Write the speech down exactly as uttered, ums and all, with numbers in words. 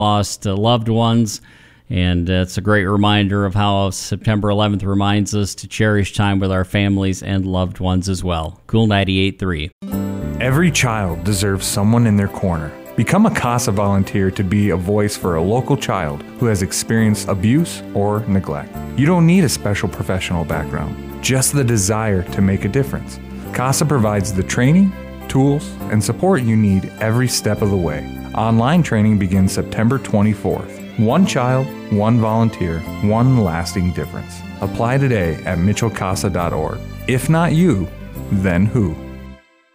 lost uh, loved ones. And uh, it's a great reminder of how September eleventh reminds us to cherish time with our families and loved ones as well. Cool ninety-eight point three. Every child deserves someone in their corner. Become a CASA volunteer to be a voice for a local child who has experienced abuse or neglect. You don't need a special professional background, just the desire to make a difference. CASA provides the training, tools, and support you need every step of the way. Online training begins September twenty-fourth. One child, one volunteer, one lasting difference. Apply today at mitchell casa dot org. If not you, then who?